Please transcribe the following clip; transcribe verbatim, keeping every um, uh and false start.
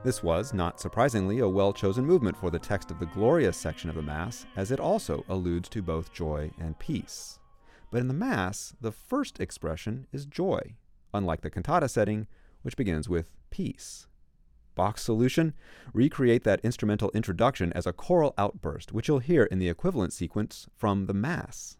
This was, not surprisingly, a well-chosen movement for the text of the Gloria section of the Mass, as it also alludes to both joy and peace. But in the Mass, the first expression is joy, unlike the cantata setting, which begins with peace. Bach's solution? Recreate that instrumental introduction as a choral outburst, which you'll hear in the equivalent sequence from the Mass.